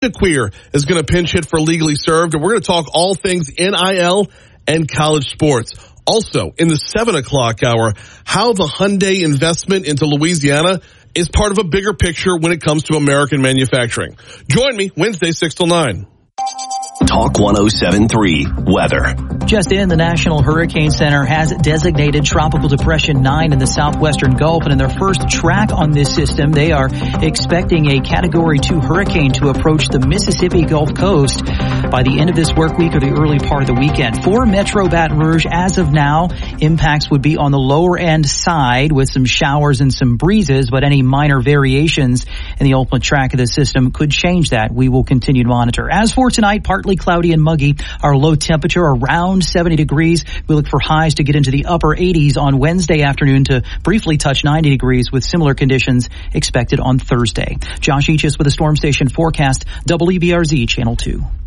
Queer is going to pinch hit for Legally Served, and we're going to talk all things NIL and college sports. Also, in the 7 o'clock hour, how the Hyundai investment into Louisiana is part of a bigger picture when it comes to American manufacturing. Join me Wednesday, 6 till 9. Talk 107.3 Weather. Just in, the National Hurricane Center has designated Tropical Depression 9 in the southwestern Gulf, and in their first track on this system, they are expecting a Category 2 hurricane to approach the Mississippi Gulf Coast by the end of this work week or the early part of the weekend. For Metro Baton Rouge, as of now, impacts would be on the lower end side with some showers and some breezes, but any minor variations in the ultimate track of the system could change that. We will continue to monitor. As for tonight, partly cloudy and muggy. Our low temperature around 70 degrees. We look for highs to get into the upper 80s on Wednesday afternoon to briefly touch 90 degrees with similar conditions expected on Thursday. Josh Eachus with a Storm Station forecast, WBRZ Channel 2.